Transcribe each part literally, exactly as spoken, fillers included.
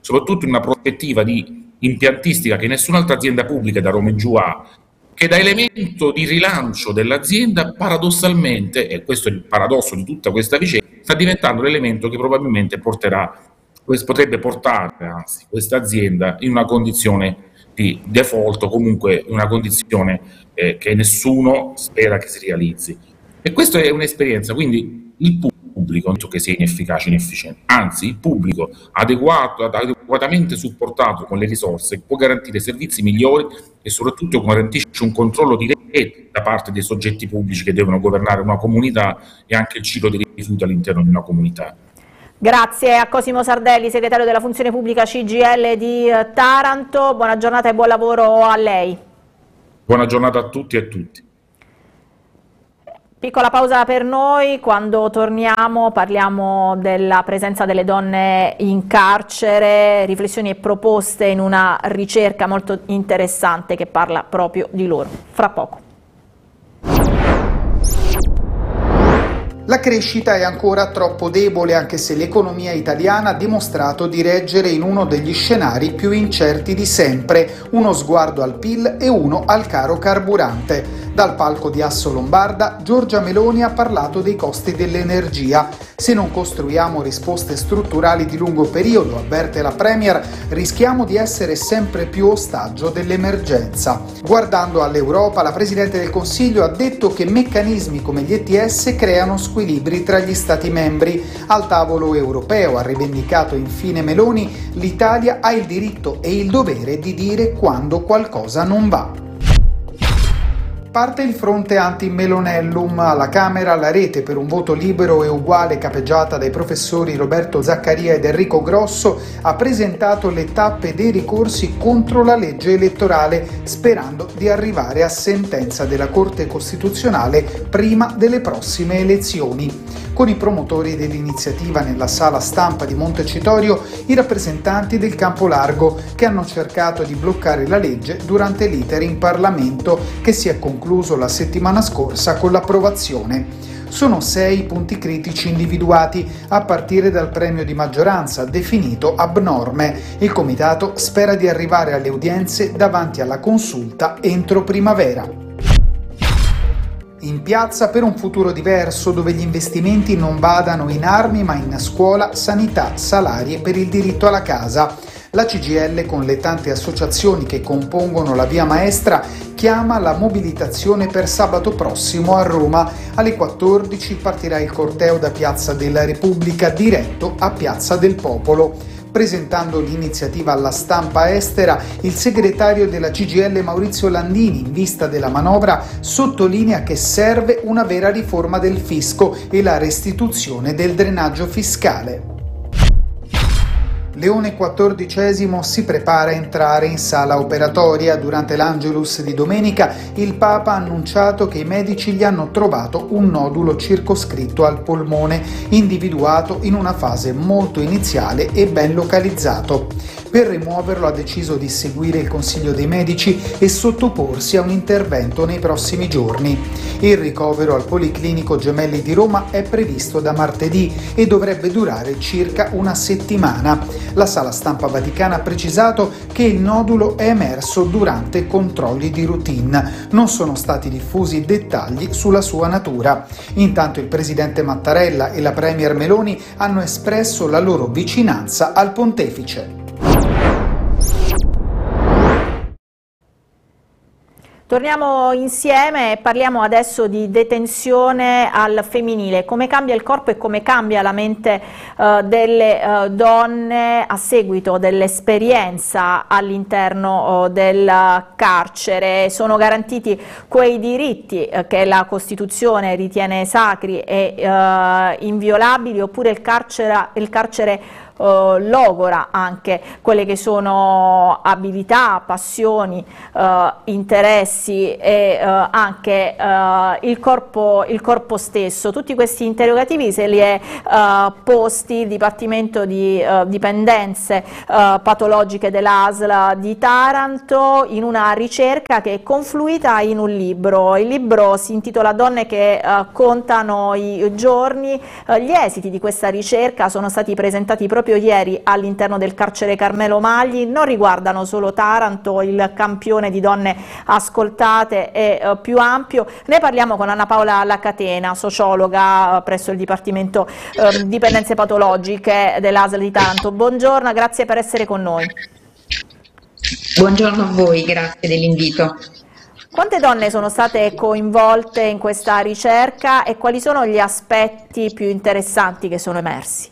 soprattutto in una prospettiva di impiantistica che nessun'altra azienda pubblica da Roma in giù ha, che da elemento di rilancio dell'azienda paradossalmente, e questo è il paradosso di tutta questa vicenda, sta diventando l'elemento che probabilmente porterà, potrebbe portare anzi questa azienda in una condizione di default o comunque una condizione eh, che nessuno spera che si realizzi. E questa è un'esperienza, quindi il pubblico non so che sia inefficace, inefficiente, anzi il pubblico adeguato, adeguatamente supportato con le risorse può garantire servizi migliori e soprattutto garantisce un controllo diretto da parte dei soggetti pubblici che devono governare una comunità e anche il ciclo dei rifiuti all'interno di una comunità. Grazie a Cosimo Sardelli, segretario della Funzione Pubblica C G I L di Taranto, buona giornata e buon lavoro a lei. Buona giornata a tutti e a tutti. Piccola pausa per noi, quando torniamo parliamo della presenza delle donne in carcere, riflessioni e proposte in una ricerca molto interessante che parla proprio di loro. Fra poco. La crescita è ancora troppo debole, anche se l'economia italiana ha dimostrato di reggere in uno degli scenari più incerti di sempre, uno sguardo al P I L e uno al caro carburante. Dal palco di Asso Lombarda, Giorgia Meloni ha parlato dei costi dell'energia. Se non costruiamo risposte strutturali di lungo periodo, avverte la Premier, rischiamo di essere sempre più ostaggio dell'emergenza. Guardando all'Europa, la Presidente del Consiglio ha detto che meccanismi come gli E T S creano squilibri tra gli Stati membri. Al tavolo europeo, ha rivendicato infine Meloni, l'Italia ha il diritto e il dovere di dire quando qualcosa non va. Parte il fronte anti-Melonellum. Alla Camera la rete per un voto libero e uguale, capeggiata dai professori Roberto Zaccaria ed Enrico Grosso, ha presentato le tappe dei ricorsi contro la legge elettorale, sperando di arrivare a sentenza della Corte Costituzionale prima delle prossime elezioni. Con i promotori dell'iniziativa nella sala stampa di Montecitorio i rappresentanti del campo largo, che hanno cercato di bloccare la legge durante l'iter in Parlamento, che si è concluso la settimana scorsa con l'approvazione. Sono sei punti critici individuati, a partire dal premio di maggioranza, definito abnorme. Il Comitato spera di arrivare alle udienze davanti alla Consulta entro primavera. In piazza per un futuro diverso, dove gli investimenti non vadano in armi ma in scuola, sanità, salari e per il diritto alla casa. La C G I L, con le tante associazioni che compongono la Via Maestra, chiama la mobilitazione per sabato prossimo a Roma. Alle quattordici partirà il corteo da Piazza della Repubblica diretto a Piazza del Popolo. Presentando l'iniziativa alla stampa estera, il segretario della C G I L Maurizio Landini, in vista della manovra, sottolinea che serve una vera riforma del fisco e la restituzione del drenaggio fiscale. Leone quattordicesimo si prepara a entrare in sala operatoria. Durante l'Angelus di domenica il Papa ha annunciato che i medici gli hanno trovato un nodulo circoscritto al polmone, individuato in una fase molto iniziale e ben localizzato. Per rimuoverlo ha deciso di seguire il consiglio dei medici e sottoporsi a un intervento nei prossimi giorni. Il ricovero al Policlinico Gemelli di Roma è previsto da martedì e dovrebbe durare circa una settimana. La sala stampa vaticana ha precisato che il nodulo è emerso durante controlli di routine. Non sono stati diffusi dettagli sulla sua natura. Intanto il presidente Mattarella e la premier Meloni hanno espresso la loro vicinanza al pontefice. Torniamo insieme e parliamo adesso di detenzione al femminile, come cambia il corpo e come cambia la mente uh, delle uh, donne a seguito dell'esperienza all'interno uh, del carcere. Sono garantiti quei diritti uh, che la Costituzione ritiene sacri e uh, inviolabili, oppure il carcere, il carcere Uh, logora anche quelle che sono abilità, passioni, uh, interessi e uh, anche uh, il, corpo, il corpo stesso. Tutti questi interrogativi se li è uh, posti il Dipartimento di uh, Dipendenze uh, Patologiche dell'A S L di Taranto in una ricerca che è confluita in un libro. Il libro si intitola Donne che uh, contano i giorni. Uh, gli esiti di questa ricerca sono stati presentati proprio proprio ieri all'interno del carcere Carmelo Magli non riguardano solo Taranto, il campione di donne ascoltate è eh, più ampio. Ne parliamo con Anna Paola Lacatena, sociologa eh, presso il Dipartimento eh, Dipendenze Patologiche dell'A S L di Taranto. Buongiorno, grazie per essere con noi. Buongiorno a voi, grazie dell'invito. Quante donne sono state coinvolte in questa ricerca e quali sono gli aspetti più interessanti che sono emersi?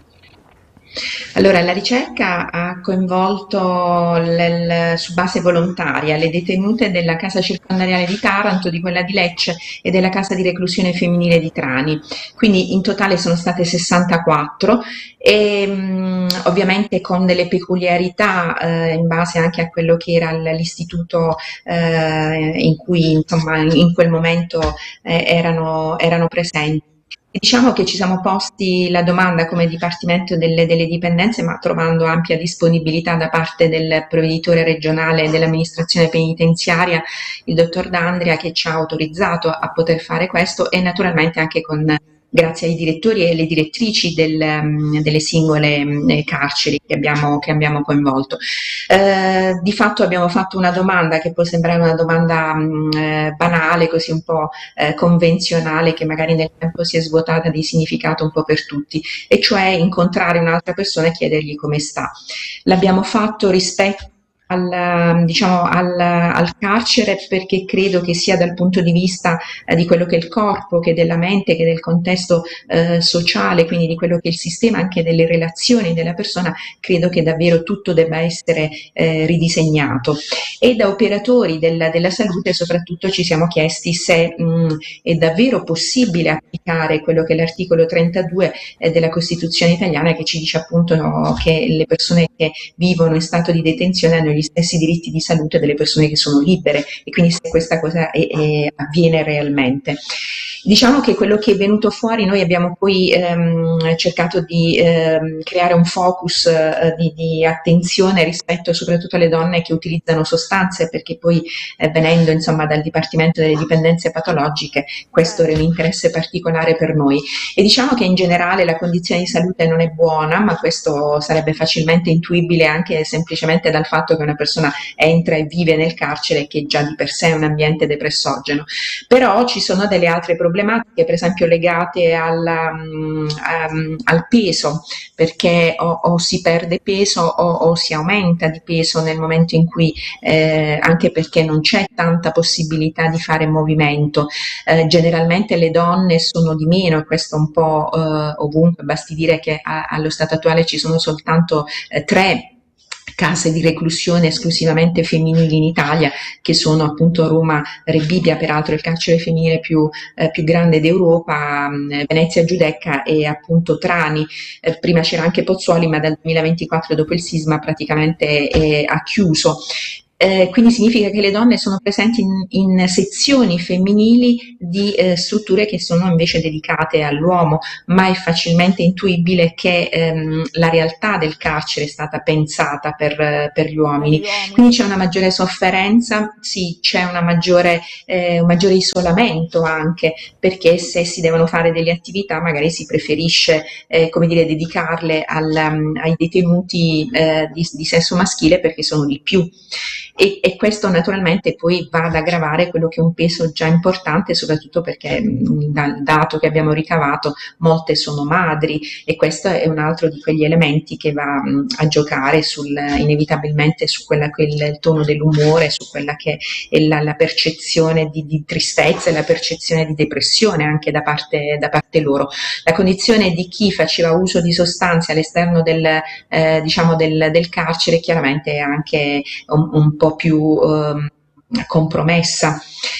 Allora, la ricerca ha coinvolto l- su base volontaria le detenute della casa circondariale di Taranto, di quella di Lecce e della casa di reclusione femminile di Trani. Quindi in totale sono state sessantaquattro e mh, ovviamente con delle peculiarità eh, in base anche a quello che era l- l'istituto eh, in cui insomma in quel momento eh, erano, erano presenti. Diciamo che ci siamo posti la domanda come Dipartimento delle, delle Dipendenze, ma trovando ampia disponibilità da parte del provveditore regionale dell'amministrazione penitenziaria, il dottor D'Andria, che ci ha autorizzato a poter fare questo, e naturalmente anche con grazie ai direttori e alle direttrici del, um, delle singole um, carceri che abbiamo, che abbiamo coinvolto. Eh, di fatto abbiamo fatto una domanda che può sembrare una domanda um, eh, banale, così un po' eh, convenzionale, che magari nel tempo si è svuotata di significato un po' per tutti, e cioè incontrare un'altra persona e chiedergli come sta. L'abbiamo fatto rispetto Al, diciamo, al, al carcere, perché credo che sia dal punto di vista eh, di quello che è il corpo, che della mente, che del contesto eh, sociale, quindi di quello che è il sistema anche delle relazioni della persona, credo che davvero tutto debba essere eh, ridisegnato. E da operatori della, della salute soprattutto ci siamo chiesti se mh, è davvero possibile applicare quello che è l'articolo trentadue eh, della Costituzione italiana, che ci dice appunto no, che le persone che vivono in stato di detenzione hanno gli stessi diritti di salute delle persone che sono libere, e quindi se questa cosa è, è, avviene realmente. Diciamo che quello che è venuto fuori, noi abbiamo poi ehm, cercato di ehm, creare un focus eh, di, di attenzione rispetto soprattutto alle donne che utilizzano sostanze, perché poi eh, venendo insomma dal Dipartimento delle Dipendenze Patologiche questo era un interesse particolare per noi. E diciamo che in generale la condizione di salute non è buona, ma questo sarebbe facilmente intuibile anche semplicemente dal fatto che una persona entra e vive nel carcere, che già di per sé è un ambiente depressogeno. Però ci sono delle altre problematiche, per esempio legate alla, um, um, al peso, perché o, o si perde peso o, o si aumenta di peso nel momento in cui, eh, anche perché non c'è tanta possibilità di fare movimento. Eh, generalmente le donne sono di meno, e questo un po' eh, ovunque, basti dire che a, allo stato attuale ci sono soltanto eh, tre case di reclusione esclusivamente femminili in Italia, che sono appunto Roma Rebibbia, peraltro il carcere femminile più, eh, più grande d'Europa, mh, Venezia Giudecca e appunto Trani. Eh, prima c'era anche Pozzuoli, ma dal duemilaventiquattro dopo il sisma praticamente eh, ha chiuso. Eh, quindi significa che le donne sono presenti in, in sezioni femminili di eh, strutture che sono invece dedicate all'uomo, ma è facilmente intuibile che ehm, la realtà del carcere è stata pensata per, eh, per gli uomini. Quindi c'è una maggiore sofferenza, sì, c'è una maggiore, eh, un maggiore isolamento anche, perché se si devono fare delle attività magari si preferisce eh, come dire, dedicarle al, um, ai detenuti eh, di, di sesso maschile, perché sono di più. E, e questo naturalmente poi va ad aggravare quello che è un peso già importante, soprattutto perché mh, dal dato che abbiamo ricavato molte sono madri, e questo è un altro di quegli elementi che va mh, a giocare sul, inevitabilmente su quella che è il tono dell'umore, su quella che è la, la percezione di, di tristezza e la percezione di depressione anche da parte, da parte loro. La condizione di chi faceva uso di sostanze all'esterno del, eh, diciamo del, del carcere chiaramente è anche un, un po' più eh, compromessa,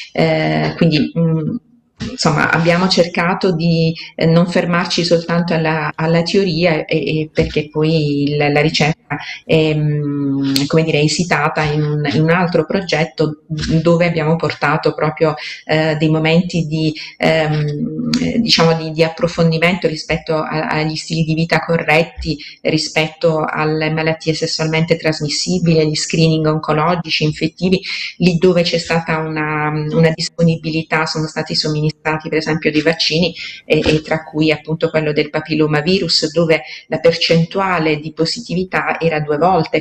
eh, quindi mh, insomma abbiamo cercato di eh, non fermarci soltanto alla, alla teoria, e, e perché poi la, la ricerca è, mh, ehm, come dire, esitata in un, in un altro progetto dove abbiamo portato proprio eh, dei momenti di, ehm, diciamo di, di approfondimento rispetto a, agli stili di vita corretti, rispetto alle malattie sessualmente trasmissibili, agli screening oncologici, infettivi, lì dove c'è stata una, una disponibilità sono stati somministrati per esempio dei vaccini e, e tra cui appunto quello del papillomavirus, dove la percentuale di positività era due volte